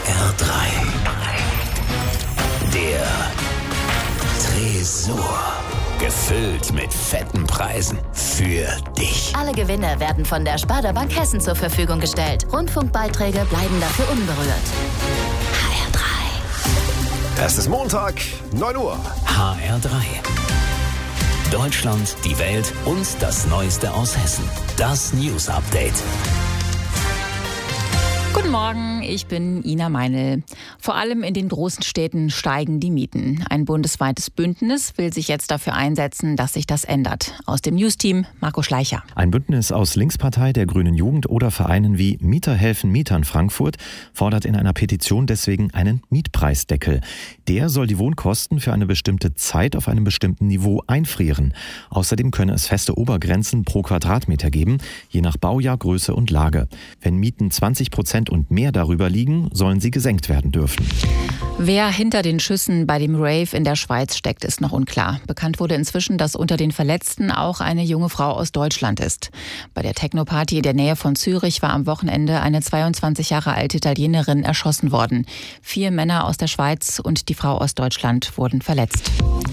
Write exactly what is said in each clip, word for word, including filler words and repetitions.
R drei. Der Tresor. Gefüllt mit fetten Preisen für dich. Alle Gewinne werden von der Sparda Bank Hessen zur Verfügung gestellt. Rundfunkbeiträge bleiben dafür unberührt. H R drei. Es ist Montag, neun Uhr. H R drei. Deutschland, die Welt und das Neueste aus Hessen. Das News Update. Guten Morgen, ich bin Ina Meinl. Vor allem in den großen Städten steigen die Mieten. Ein bundesweites Bündnis will sich jetzt dafür einsetzen, dass sich das ändert. Aus dem News-Team Marco Schleicher. Ein Bündnis aus Linkspartei, der Grünen Jugend oder Vereinen wie Mieter helfen Mietern Frankfurt fordert in einer Petition deswegen einen Mietpreisdeckel. Der soll die Wohnkosten für eine bestimmte Zeit auf einem bestimmten Niveau einfrieren. Außerdem könne es feste Obergrenzen pro Quadratmeter geben, je nach Baujahr, Größe und Lage. Wenn Mieten zwanzig Prozent und mehr darüber liegen, sollen sie gesenkt werden dürfen. Wer hinter den Schüssen bei dem Rave in der Schweiz steckt, ist noch unklar. Bekannt wurde inzwischen, dass unter den Verletzten auch eine junge Frau aus Deutschland ist. Bei der Techno-Party in der Nähe von Zürich war am Wochenende eine zweiundzwanzig Jahre alte Italienerin erschossen worden. Vier Männer aus der Schweiz und die Frau aus Deutschland wurden verletzt.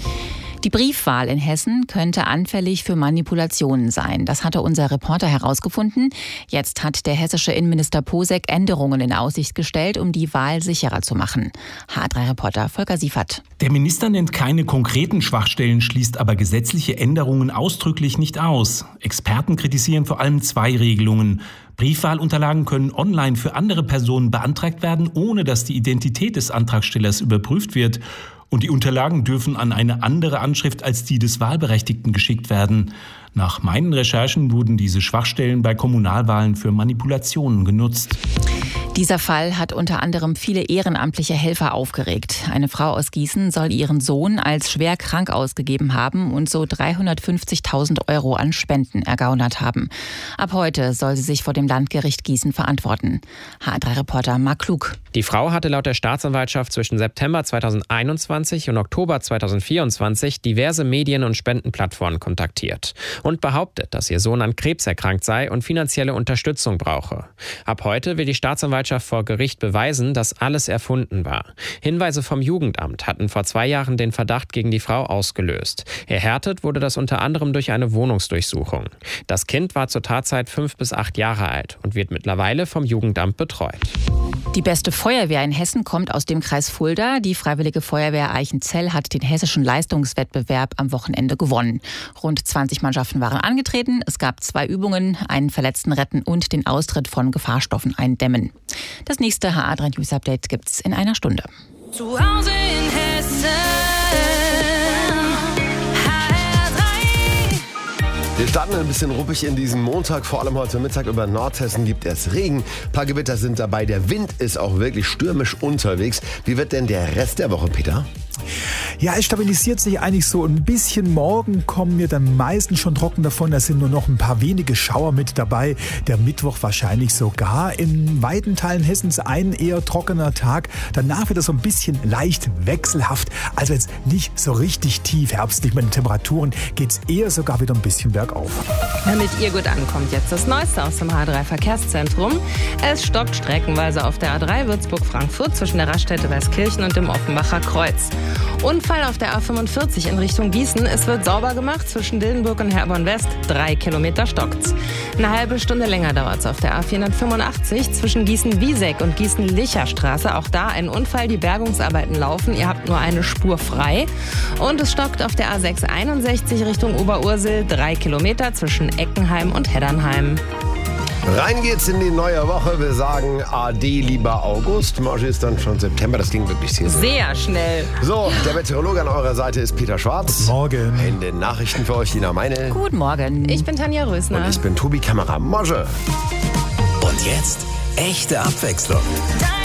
Die Briefwahl in Hessen könnte anfällig für Manipulationen sein. Das hatte unser Reporter herausgefunden. Jetzt hat der hessische Innenminister Posek Änderungen in Aussicht gestellt, um die Wahl sicherer zu machen. H drei Reporter Volker Siefert. Der Minister nennt keine konkreten Schwachstellen, schließt aber gesetzliche Änderungen ausdrücklich nicht aus. Experten kritisieren vor allem zwei Regelungen. Briefwahlunterlagen können online für andere Personen beantragt werden, ohne dass die Identität des Antragstellers überprüft wird. Und die Unterlagen dürfen an eine andere Anschrift als die des Wahlberechtigten geschickt werden. Nach meinen Recherchen wurden diese Schwachstellen bei Kommunalwahlen für Manipulationen genutzt. Dieser Fall hat unter anderem viele ehrenamtliche Helfer aufgeregt. Eine Frau aus Gießen soll ihren Sohn als schwer krank ausgegeben haben und so dreihundertfünfzigtausend Euro an Spenden ergaunert haben. Ab heute soll sie sich vor dem Landgericht Gießen verantworten. H drei Reporter Marc Klug. Die Frau hatte laut der Staatsanwaltschaft zwischen September zweitausendeinundzwanzig und Oktober zweitausendvierundzwanzig diverse Medien- und Spendenplattformen kontaktiert und behauptet, dass ihr Sohn an Krebs erkrankt sei und finanzielle Unterstützung brauche. Ab heute will die Staatsanwaltschaft vor Gericht beweisen, dass alles erfunden war. Hinweise vom Jugendamt hatten vor zwei Jahren den Verdacht gegen die Frau ausgelöst. Erhärtet wurde das unter anderem durch eine Wohnungsdurchsuchung. Das Kind war zur Tatzeit fünf bis acht Jahre alt und wird mittlerweile vom Jugendamt betreut. Die beste Feuerwehr in Hessen kommt aus dem Kreis Fulda. Die Freiwillige Feuerwehr Eichenzell hat den hessischen Leistungswettbewerb am Wochenende gewonnen. Rund zwanzig Mannschaften waren angetreten. Es gab zwei Übungen, einen Verletzten retten und den Austritt von Gefahrstoffen eindämmen. Das nächste H R drei News Update gibt's in einer Stunde. Zu Hause in Hessen. Wir starten ein bisschen ruppig in diesen Montag, vor allem heute Mittag über Nordhessen gibt es Regen. Ein paar Gewitter sind dabei, der Wind ist auch wirklich stürmisch unterwegs. Wie wird denn der Rest der Woche, Peter? Ja, es stabilisiert sich eigentlich so ein bisschen. Morgen kommen wir dann meistens schon trocken davon. Da sind nur noch ein paar wenige Schauer mit dabei. Der Mittwoch wahrscheinlich sogar. In weiten Teilen Hessens ein eher trockener Tag. Danach wird es so ein bisschen leicht wechselhaft. Also jetzt nicht so richtig tief herbstlich. Mit den Temperaturen geht es eher sogar wieder ein bisschen bergauf. Damit ihr gut ankommt, jetzt das Neueste aus dem H drei Verkehrszentrum. Es stockt streckenweise auf der A drei Würzburg-Frankfurt zwischen der Raststätte Weißkirchen und dem Offenbacher Kreuz. Unfall auf der A fünfundvierzig in Richtung Gießen. Es wird sauber gemacht zwischen Dillenburg und Herborn West. Drei Kilometer stockt's. Eine halbe Stunde länger dauert's auf der A vierhundertfünfundachtzig zwischen Gießen-Wieseck und Gießen-Licher-Straße. Auch da ein Unfall. Die Bergungsarbeiten laufen. Ihr habt nur eine Spur frei. Und es stockt auf der A sechshunderteinundsechzig Richtung Oberursel. Drei Kilometer zwischen Eckenheim und Heddernheim. Rein geht's in die neue Woche. Wir sagen Ade, lieber August. Morgen ist dann schon September. Das ging wirklich sehr, sehr, sehr schnell. So, der Meteorologe an eurer Seite ist Peter Schwarz. Guten Morgen. In den Nachrichten für euch, Ina Meinl. Guten Morgen. Ich bin Tanja Rösner. Und ich bin Tobi Kamera. Morgen. Und jetzt echte Abwechslung.